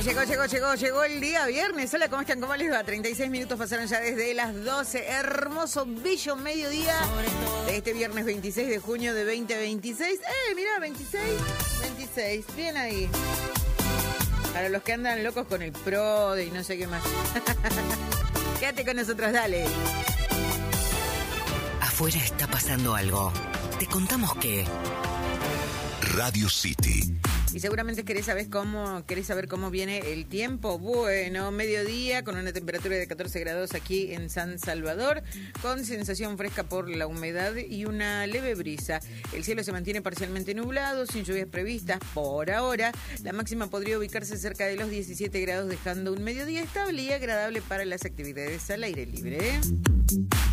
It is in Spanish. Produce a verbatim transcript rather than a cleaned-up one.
llegó, llegó, llegó, llegó el día viernes. Hola, ¿cómo están? ¿Cómo les va? treinta y seis minutos pasaron ya desde las doce. Hermoso, bello mediodía de este viernes veintiséis de junio de veinte veintiséis. ¡Eh, mirá, veintiséis! veintiséis, bien ahí. Para los que andan locos con el PRODE y no sé qué más. Quédate con nosotros, dale. Afuera está pasando algo. Te contamos que... Radio City. Y seguramente querés saber cómo, querés saber cómo viene el tiempo. Bueno, mediodía con una temperatura de catorce grados aquí en San Salvador, con sensación fresca por la humedad y una leve brisa. El cielo se mantiene parcialmente nublado, sin lluvias previstas por ahora. La máxima podría ubicarse cerca de los diecisiete grados, dejando un mediodía estable y agradable para las actividades al aire libre.